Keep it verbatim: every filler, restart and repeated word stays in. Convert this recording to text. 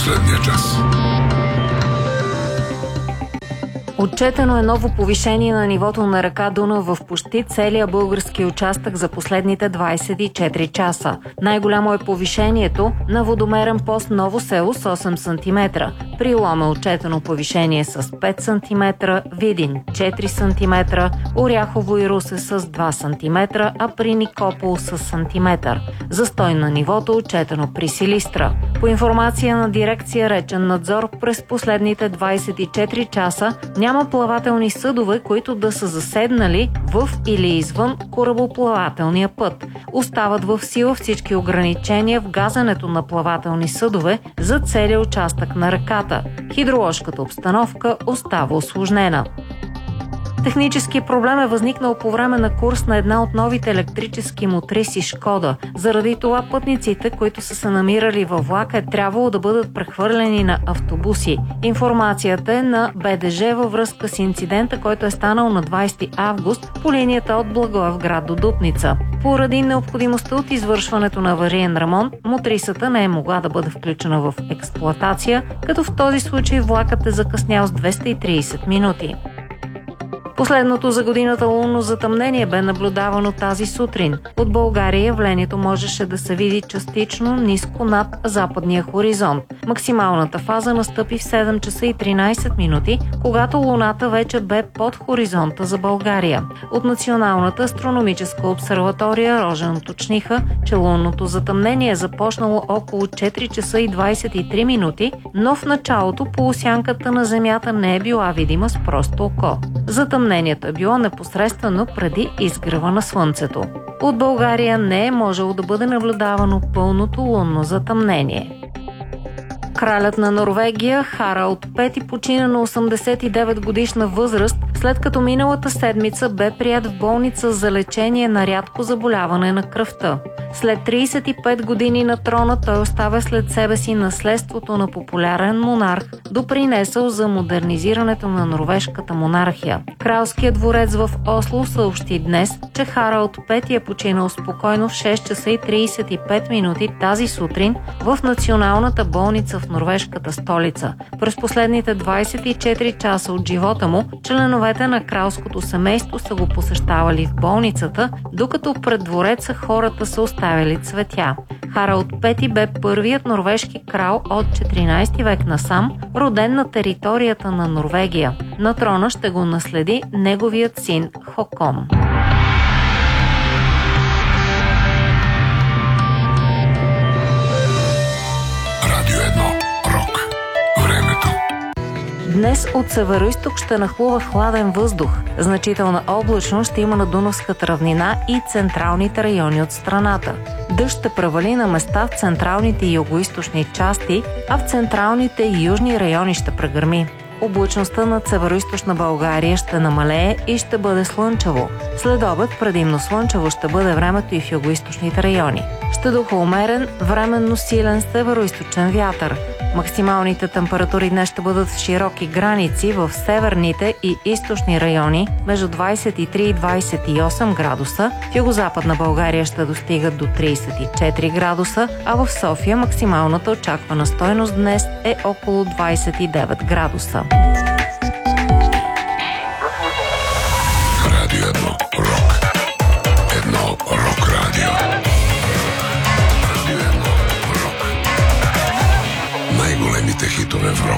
последния час. Отчетено е ново повишение на нивото на река Дунав в почти целия български участък за последните двадесет и четири часа. Най-голямо е повишението на водомерен пост Ново село с осем сантиметра. При Лом е отчетено повишение с пет сантиметра, Видин четири сантиметра, Оряхово и Русе с два сантиметра, а при Никопол с сантиметър. Застой на нивото отчетено при Силистра. По информация на дирекция Речен надзор, през последните двадесет и четири часа няма плавателни съдове, които да са заседнали в или извън корабоплавателния път. Остават в сила всички ограничения в газенето на плавателни съдове за целия участък на реката. Хидроложката обстановка остава усложнена. Технически проблем е възникнал по време на курс на една от новите електрически мотриси Шкода. Заради това пътниците, които са се намирали във влака, е трябвало да бъдат прехвърлени на автобуси. Информацията е на Б Д Ж във връзка с инцидента, който е станал на двадесети август по линията от Благоевград до Дупница. Поради необходимостта от извършването на авариен ремонт, мотрисата не е могла да бъде включена в експлоатация, като в този случай влакът е закъснял с двеста и тридесет минути. Последното за годината лунно затъмнение бе наблюдавано тази сутрин. От България явлението можеше да се види частично ниско над западния хоризонт. Максималната фаза настъпи в седем часа и тринадесет минути, когато луната вече бе под хоризонта за България. От Националната астрономическа обсерватория Рожен уточниха, че лунното затъмнение е започнало около четири часа и двадесет и три минути, но в началото полусянката на Земята не е била видима с просто око. Затъмнението е било непосредствено преди изгрева на Слънцето. От България не е можело да бъде наблюдавано пълното лунно затъмнение. Кралят на Норвегия Харалд пети почина на осемдесет и девет годишна възраст, след като миналата седмица бе приет в болница за лечение на рядко заболяване на кръвта. След тридесет и пет години на трона той оставя след себе си наследството на популярен монарх, допринесъл за модернизирането на норвежката монархия. Кралският дворец в Осло съобщи днес, че Харалд пети е починал спокойно в шест часа и тридесет и пет минути тази сутрин в националната болница в норвежката столица. През последните двадесет и четири часа от живота му, членовете на кралското семейство са го посещавали в болницата, докато пред двореца хората са оставили цветя. Харалд пети бе първият норвежки крал от четиринадесети век насам, роден на територията на Норвегия. На трона ще го наследи неговият син Хокон. Днес от североизток ще нахлува хладен въздух. Значителна облачност ще има на Дунавската равнина и централните райони от страната. Дъжд ще превали на места в централните и югоизточни части, а в централните и южни райони ще прегърми. Облачността над североизточна България ще намалее и ще бъде слънчево. След обед предимно слънчево ще бъде времето и в югоизточните райони. Ще духа умерен, временно силен североизточен вятър. Максималните температури днес ще бъдат в широки граници в северните и източни райони между двадесет и три и двадесет и осем градуса, в югозападна България ще достигат до тридесет и четири градуса, а в София максималната очаквана стойност днес е около двадесет и девет градуса. Радио едно рок. Едно рок радио. Радио едно рок. Най-големите хитове в рок